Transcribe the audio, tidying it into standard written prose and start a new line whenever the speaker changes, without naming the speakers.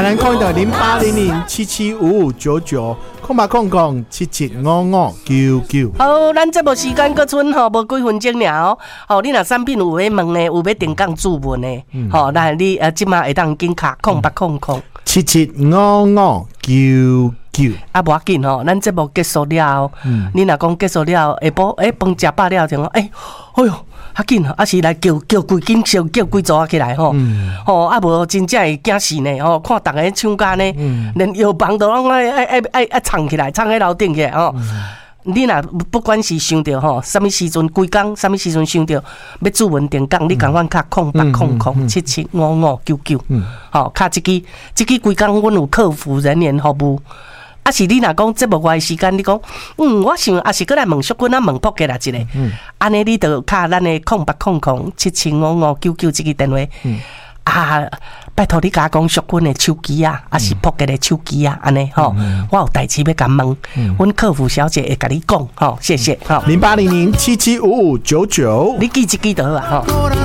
咱看到0800775599，0800775599。
好，咱这部时间搁剩吼无几分钟了哦。你若产品有要问的，有要定岗注文的，吼，来你即马会当紧卡
0800775599。
啊，无要紧吼，咱节目结束了后，你若讲结束了，下晡饭食饱了，就讲哎呦，较紧啊是来叫规紧叫规组起来吼，吼啊无真正会惊死呢吼，看逐个唱歌呢，连药房都拢爱藏起来，藏喺楼顶起来吼。你若不管是想着吼，什么时阵规工，什么时阵想着要注文定岗，你赶快卡0800775599，吼，卡这支规工，阮有客服人员服务。啊是你若讲节目外时间，你讲我想啊是过来问淑君啊问卜个啦一个，安尼你就卡咱的0800775599这个电话，啊拜托你甲我讲淑君的手机啊，还是卜个的手机啊，安尼吼，我有代志要甲问，阮客服小姐会甲你讲，吼，谢谢，吼
0800775599，
你记一记得啊，吼。